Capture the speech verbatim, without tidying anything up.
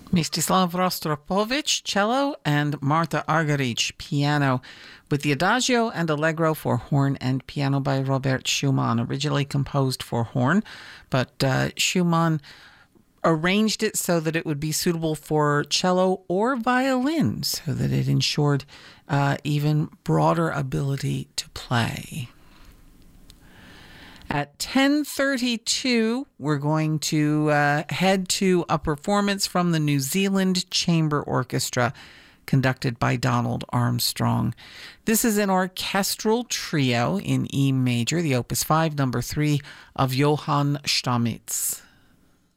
Mstislav Rostropovich, cello, and Marta Argerich, piano, with the Adagio and Allegro for horn and piano by Robert Schumann, originally composed for horn, but uh, Schumann arranged it so that it would be suitable for cello or violin, so that it ensured uh, even broader ability to play. At ten thirty-two, we're going to uh, head to a performance from the New Zealand Chamber Orchestra, conducted by Donald Armstrong. This is an orchestral trio in E major, the Opus five, number three of Johann Stamitz.